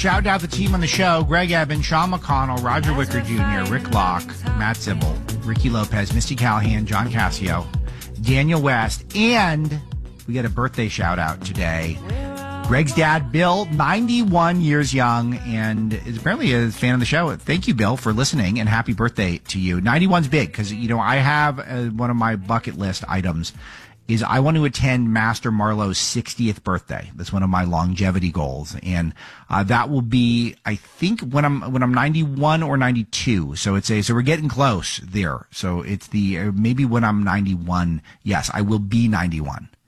shout out the team on the show: Greg Evans, Sean McConnell, Roger Wicker Jr., Rick Locke, Matt Zibble, Ricky Lopez, Misty Callahan, John Cassio, Daniel West, and we got a birthday shout out today. Greg's dad, Bill, 91 years young, and is apparently a fan of the show. Thank you, Bill, for listening, and happy birthday to you. 91's big because, I have one of my bucket list items is I want to attend Master Marlowe's 60th birthday. That's one of my longevity goals, and that will be, I think, when I'm 91 or 92. So so we're getting close there. So it's maybe when I'm 91. Yes, I will be 91.